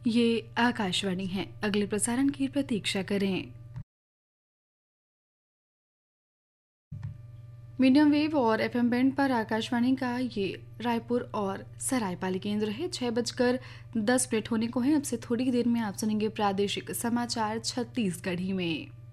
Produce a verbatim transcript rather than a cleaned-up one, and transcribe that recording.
ये आकाशवाणी है। अगले प्रसारण की प्रतीक्षा करें। मीडियम वेव और एफएम बैंड पर आकाशवाणी का ये रायपुर और सरायपाली केंद्र है। छह बजकर दस मिनट होने को है। अब से थोड़ी देर में आप सुनेंगे प्रादेशिक समाचार छत्तीसगढ़ी में।